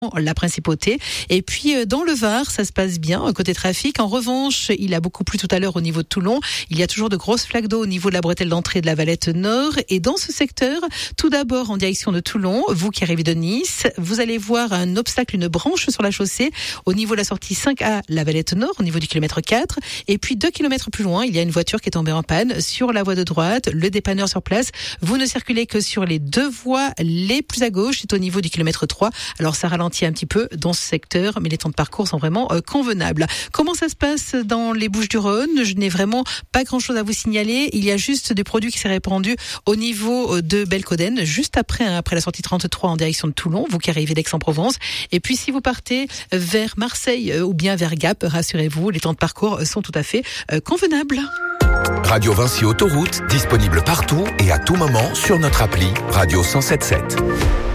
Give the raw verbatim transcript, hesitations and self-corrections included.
la principauté. Et puis dans le Var, ça se passe bien côté trafic. En revanche, il a beaucoup plu tout à l'heure au niveau de Toulon. Il y a toujours de grosses flaques d'eau au niveau de la bretelle d'entrée de la Valette Nord. Et dans ce secteur, tout d'abord en direction de Toulon, vous qui arrivez de Nice, vous allez voir un obstacle, une branche sur la chaussée au niveau de la sortie cinq A, la Valette Nord, au niveau du kilomètre quatre. Et puis deux kilomètres plus loin, il y a une voiture qui est tombée en panne sur la voie de droite. Le dépanneur sur place. Vous ne circulez que sur les deux voies les plus à gauche. C'est au niveau du kilomètre trois. Alors ça ralentit un petit peu dans ce secteur, mais les temps de parcours sont vraiment euh, convenables. Comment ça se passe dans les Bouches-du-Rhône? Je n'ai vraiment pas grand-chose à vous signaler. Il y a juste des produits qui s'est répandu au niveau de Belcoden, juste après, hein, après la sortie trente-trois en direction de Toulon, vous qui arrivez d'Aix-en-Provence. Et puis si vous partez vers Marseille euh, ou bien vers Gap, rassurez-vous, les temps de parcours sont tout à fait euh, convenables. Radio Vinci Autoroute, disponible partout et à tout moment sur notre appli Radio cent sept sept.